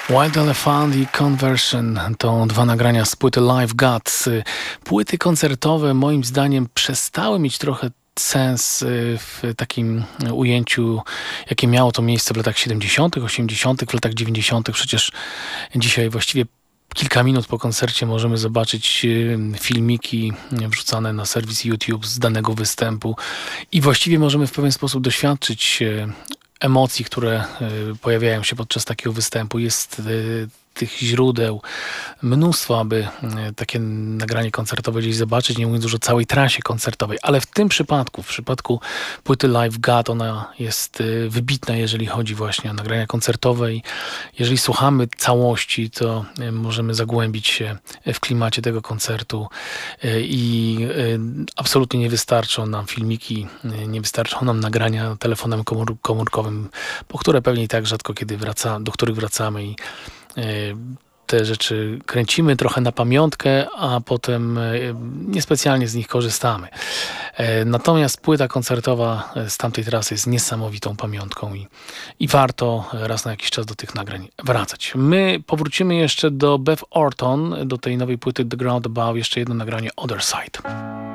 Wild Elephant i Conversion to dwa nagrania z płyty Live Guts. Płyty koncertowe moim zdaniem przestały mieć trochę sens w takim ujęciu, jakie miało to miejsce w latach 70., 80., w latach 90. Przecież dzisiaj właściwie kilka minut po koncercie możemy zobaczyć filmiki wrzucane na serwis YouTube z danego występu i właściwie możemy w pewien sposób doświadczyć emocji, które pojawiają się podczas takiego występu. Jest tych źródeł mnóstwo, aby takie nagranie koncertowe gdzieś zobaczyć, nie mówiąc już o całej trasie koncertowej, ale w tym przypadku, w przypadku płyty Live God, ona jest wybitna, jeżeli chodzi właśnie o nagrania koncertowe i jeżeli słuchamy całości, to możemy zagłębić się w klimacie tego koncertu i absolutnie nie wystarczą nam filmiki, nie wystarczą nam nagrania telefonem komórkowym, po które pewnie i tak rzadko kiedy do których wracamy i te rzeczy kręcimy trochę na pamiątkę, a potem niespecjalnie z nich korzystamy. Natomiast płyta koncertowa z tamtej trasy jest niesamowitą pamiątką i warto raz na jakiś czas do tych nagrań wracać. My powrócimy jeszcze do Beth Orton, do tej nowej płyty The Ground Above, jeszcze jedno nagranie Other Side.